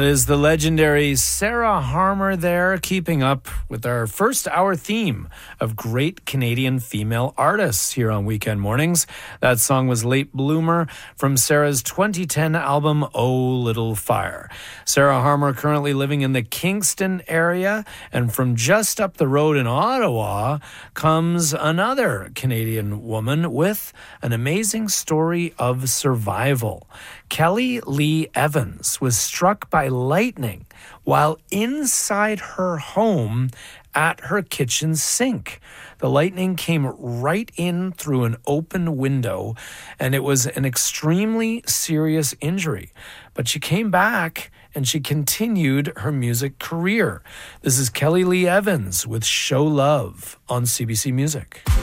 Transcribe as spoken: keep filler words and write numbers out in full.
That is the legendary Sarah Harmer there, keeping up with our first hour theme of great Canadian female artists here on Weekend Mornings. That song was Late Bloomer from Sarah's twenty ten album, Oh Little Fire. Sarah Harmer currently living in the Kingston area, and from just up the road in Ottawa comes another Canadian woman with an amazing story of survival. Kelly Lee Evans was struck by lightning while inside her home at her kitchen sink. The lightning came right in through an open window, and it was an extremely serious injury. But she came back and she continued her music career. This is Kelly Lee Evans with Show Love on C B C Music.